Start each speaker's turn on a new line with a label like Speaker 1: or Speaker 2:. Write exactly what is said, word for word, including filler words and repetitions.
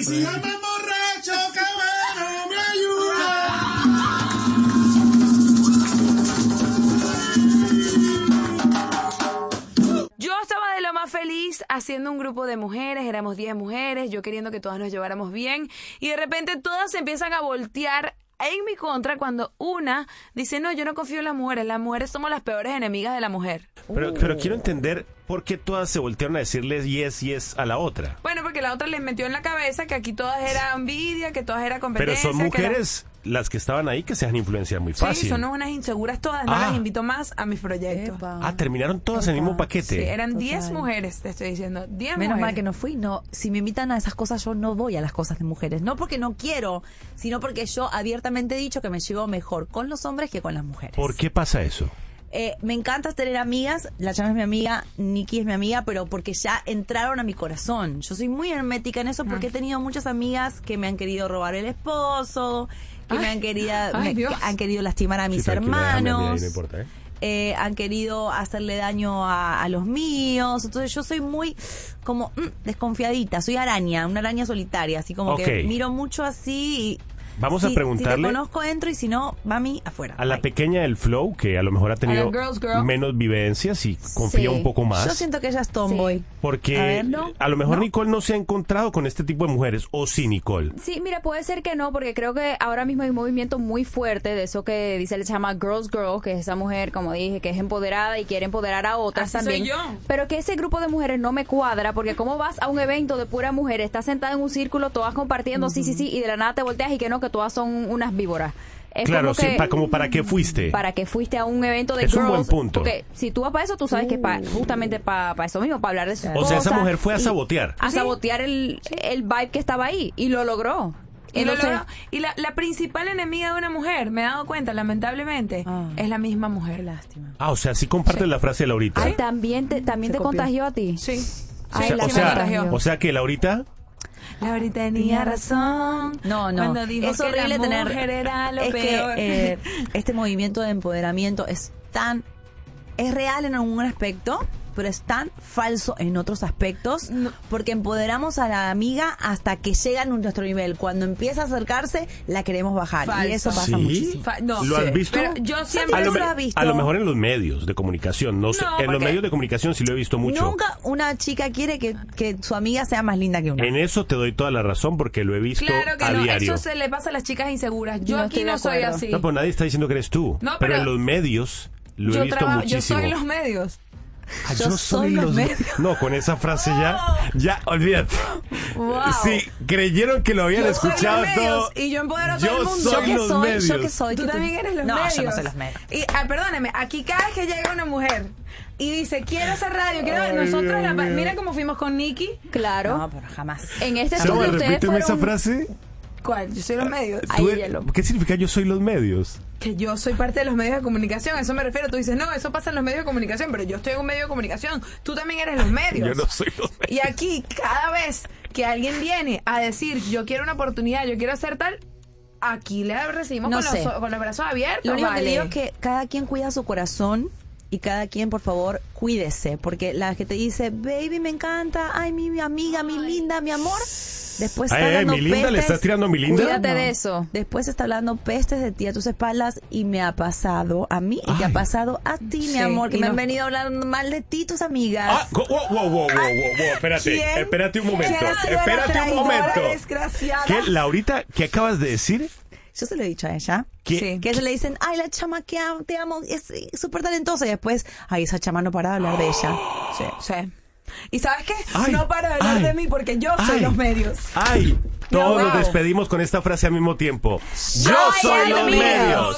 Speaker 1: si yo me emborracho, qué bueno, me ayuda.
Speaker 2: Yo estaba de lo más feliz haciendo un grupo de mujeres, éramos diez mujeres, yo queriendo que todas nos lleváramos bien, y de repente todas se empiezan a voltear en mi contra cuando una dice, no, yo no confío en las mujeres, las mujeres somos las peores enemigas de la mujer.
Speaker 3: Pero,
Speaker 2: uh.
Speaker 3: pero quiero entender por qué todas se voltearon a decirles yes, yes a la otra.
Speaker 2: Bueno, porque la otra les metió en la cabeza que aquí todas era envidia, que todas era competencia.
Speaker 3: Pero son mujeres
Speaker 2: era...
Speaker 3: las que estaban ahí que se dejan influenciar muy fácil.
Speaker 2: Sí, son unas inseguras todas, no
Speaker 3: ah.
Speaker 2: las invito más a mis proyectos.
Speaker 4: Epa.
Speaker 3: Ah, terminaron todas en el mismo paquete.
Speaker 2: Sí, eran diez mujeres, te estoy diciendo, diez
Speaker 4: Menos
Speaker 2: mujeres.
Speaker 4: mal que no fui. No, si me invitan a esas cosas, yo no voy a las cosas de mujeres. No porque no quiero, sino porque yo abiertamente he dicho que me llevo mejor con los hombres que con las mujeres.
Speaker 3: ¿Por qué pasa eso?
Speaker 4: Eh, me encanta tener amigas, la Chama es mi amiga, Nikki es mi amiga, pero porque ya entraron a mi corazón. Yo soy muy hermética en eso porque he tenido muchas amigas que me han querido robar el esposo, que
Speaker 2: Ay,
Speaker 4: me han querido,
Speaker 2: ay,
Speaker 4: me,
Speaker 2: Dios.
Speaker 4: que han querido lastimar a mis
Speaker 3: Sí, tranquila, déjame a mí,
Speaker 4: hermanos.
Speaker 3: ahí no importa, ¿eh?
Speaker 4: Eh, han querido hacerle daño a, a los míos. Entonces yo soy muy como mm, desconfiadita, soy araña, una araña solitaria, así como
Speaker 3: Ok.
Speaker 4: que miro mucho así y
Speaker 3: Vamos
Speaker 4: si,
Speaker 3: a preguntarle
Speaker 4: si te conozco entro y si no, mami, afuera.
Speaker 3: a la
Speaker 4: Bye.
Speaker 3: pequeña del Flow, que a lo mejor ha tenido
Speaker 2: girls, girl.
Speaker 3: menos vivencias y confía
Speaker 5: Sí.
Speaker 3: un poco más.
Speaker 4: Yo siento que ella es tomboy.
Speaker 5: Sí.
Speaker 3: Porque
Speaker 4: A
Speaker 3: a,
Speaker 4: ver, ¿no?
Speaker 3: lo mejor
Speaker 4: ¿No?
Speaker 3: Nicole no se ha encontrado con este tipo de mujeres. O sí, Nicole.
Speaker 5: Sí, mira, puede ser que no, porque creo que ahora mismo hay un movimiento muy fuerte de eso que dice, le llama Girls Girl, que es esa mujer, como dije, que es empoderada y quiere empoderar a otras
Speaker 2: Así soy
Speaker 5: también.
Speaker 2: yo.
Speaker 5: Pero que ese grupo de mujeres no me cuadra, porque cómo vas a un evento de pura mujer, estás sentada en un círculo, todas compartiendo, sí, sí, sí, y de la nada te volteas y que no, que todas son unas víboras. Es
Speaker 3: Claro,
Speaker 5: como
Speaker 3: sí,
Speaker 5: que,
Speaker 3: pa- como para qué fuiste.
Speaker 5: para que fuiste a un evento de
Speaker 3: Es un
Speaker 5: girls,
Speaker 3: buen punto.
Speaker 5: porque si tú vas para eso, tú sabes que es pa- justamente para eso mismo, para hablar de sus
Speaker 3: O sea, esa
Speaker 5: cosas
Speaker 3: mujer fue a
Speaker 5: y
Speaker 3: sabotear.
Speaker 5: a
Speaker 2: Sí.
Speaker 5: sabotear el, el vibe que estaba ahí, y lo logró.
Speaker 2: Y, lo
Speaker 5: Entonces,
Speaker 2: logró. Y la, la principal enemiga de una mujer, me he dado cuenta, lamentablemente,
Speaker 4: Ah.
Speaker 2: es la misma mujer.
Speaker 4: Qué lástima.
Speaker 3: Ah, o sea, sí compartes la frase de Laurita.
Speaker 5: ay, también te, también
Speaker 4: Se
Speaker 5: te
Speaker 4: copió.
Speaker 5: contagió a ti.
Speaker 2: Sí.
Speaker 3: o
Speaker 5: Ay,
Speaker 3: sea,
Speaker 5: la
Speaker 3: o,
Speaker 2: sí me
Speaker 3: sea,
Speaker 2: contagió.
Speaker 3: o sea que Laurita...
Speaker 2: Laura tenía razón.
Speaker 4: No, no.
Speaker 2: Cuando dijo
Speaker 4: es
Speaker 2: que
Speaker 4: horrible
Speaker 2: la
Speaker 4: tener.
Speaker 2: mujer era lo
Speaker 4: es
Speaker 2: peor.
Speaker 4: que eh, este movimiento de empoderamiento es tan. Es real en algún aspecto, pero es tan falso en otros aspectos,
Speaker 2: No.
Speaker 4: porque empoderamos a la amiga hasta que llega a nuestro nivel. Cuando empieza a acercarse, la queremos bajar.
Speaker 2: Falso.
Speaker 4: Y eso pasa
Speaker 3: ¿Sí?
Speaker 4: muchísimo.
Speaker 2: Fa- no,
Speaker 3: ¿Lo
Speaker 2: sí.
Speaker 3: has visto?
Speaker 2: Pero yo siempre...
Speaker 3: A lo,
Speaker 4: lo
Speaker 3: me-
Speaker 4: has visto.
Speaker 3: a lo mejor en los medios de comunicación, no sé.
Speaker 2: No,
Speaker 3: En los
Speaker 2: porque-
Speaker 3: medios de comunicación sí lo he visto mucho.
Speaker 4: Nunca una chica quiere que, que su amiga sea más linda que una.
Speaker 3: En eso te doy toda la razón porque lo he visto
Speaker 2: Claro que
Speaker 3: a
Speaker 2: no,
Speaker 3: diario.
Speaker 2: eso se le pasa a las chicas inseguras. Yo
Speaker 5: No
Speaker 2: aquí
Speaker 5: estoy de
Speaker 2: no soy
Speaker 5: acuerdo.
Speaker 2: así.
Speaker 3: No, pues nadie está diciendo que eres tú.
Speaker 2: No,
Speaker 3: pero,
Speaker 2: pero-
Speaker 3: en los medios lo
Speaker 2: yo,
Speaker 3: he visto
Speaker 2: trabajo- yo
Speaker 3: muchísimo.
Speaker 2: soy los medios.
Speaker 3: Ah,
Speaker 4: Yo soy los medios.
Speaker 3: No, con esa frase ya, ya, olvídate.
Speaker 2: Wow.
Speaker 3: Sí, creyeron que lo habían
Speaker 2: Yo soy
Speaker 3: escuchado
Speaker 2: los medios
Speaker 3: todo.
Speaker 2: y yo empodero a
Speaker 3: Yo
Speaker 2: todo el mundo.
Speaker 3: soy
Speaker 4: ¿Yo qué
Speaker 3: los
Speaker 4: soy?
Speaker 3: medios.
Speaker 4: ¿Yo qué soy?
Speaker 2: Tú
Speaker 4: ¿Qué
Speaker 2: también eres los
Speaker 4: no,
Speaker 2: medios.
Speaker 4: yo no soy los medios.
Speaker 2: Y, ah, perdóneme, aquí cada vez que llega una mujer y dice, quiero hacer radio, quiero...
Speaker 3: Ay,
Speaker 2: nosotros,
Speaker 3: Dios
Speaker 2: la,
Speaker 3: mío.
Speaker 2: mira cómo fuimos con Nicky.
Speaker 5: Claro.
Speaker 4: No, pero jamás.
Speaker 5: En este
Speaker 3: Chama,
Speaker 5: estudio ustedes
Speaker 3: repíteme esa
Speaker 5: fueron...
Speaker 3: frase.
Speaker 2: ¿Cuál? Yo soy los medios.
Speaker 5: Ay,
Speaker 3: Tú-
Speaker 5: hielo.
Speaker 3: ¿Qué significa yo soy los medios?
Speaker 2: Que yo soy parte de los medios de comunicación, a eso me refiero. Tú dices, no, eso pasa en los medios de comunicación, pero yo estoy en un medio de comunicación. Tú también eres los medios.
Speaker 3: Yo no soy los medios.
Speaker 2: Y aquí, cada vez que alguien viene a decir, yo quiero una oportunidad, yo quiero hacer tal, aquí le recibimos
Speaker 4: No
Speaker 2: con,
Speaker 4: sé.
Speaker 2: los, con los brazos abiertos.
Speaker 4: Lo único
Speaker 2: vale.
Speaker 4: que digo es que cada quien cuida su corazón y cada quien, por favor, cuídese. Porque la que te dice, baby, me encanta, ay, mi, mi amiga, mi linda, mi amor, después está
Speaker 3: Ay, ay,
Speaker 4: hablando
Speaker 3: mi linda, ¿le
Speaker 4: pestes.
Speaker 3: estás tirando a mi linda?
Speaker 5: Cuídate
Speaker 4: No.
Speaker 5: de eso.
Speaker 4: Después está hablando pestes de ti a tus espaldas y me ha pasado a mí y te ha
Speaker 3: Ay.
Speaker 4: pasado a ti, mi
Speaker 2: Sí,
Speaker 4: amor, que
Speaker 2: y
Speaker 4: me
Speaker 2: no-
Speaker 4: han venido a hablar mal de ti tus amigas.
Speaker 3: Ah, go- wow, wow, wow, wow, wow, wow, espérate,
Speaker 4: ¿Quién?
Speaker 3: espérate un momento,
Speaker 2: ¿Quién ha sido la
Speaker 3: espérate un
Speaker 2: traidora,
Speaker 3: momento.
Speaker 2: desgraciada?
Speaker 3: ¿Qué, Laurita, qué acabas de decir?
Speaker 4: Yo se lo he dicho a ella.
Speaker 3: ¿Qué?
Speaker 2: Sí.
Speaker 4: Que se le dicen, ay, la chama que amo, te amo, es eh, súper talentosa. Y después, ay, esa chama no para de hablar de ella.
Speaker 2: Sí, sí. ¿Y sabes qué?
Speaker 3: Ay,
Speaker 2: no para de hablar
Speaker 3: ay,
Speaker 2: de mí porque yo soy
Speaker 3: ay.
Speaker 2: los medios.
Speaker 3: Ay, todos
Speaker 2: wow.
Speaker 3: nos despedimos con esta frase al mismo tiempo. Yo
Speaker 2: Soy
Speaker 3: soy
Speaker 2: los
Speaker 3: los
Speaker 2: medios.
Speaker 3: medios.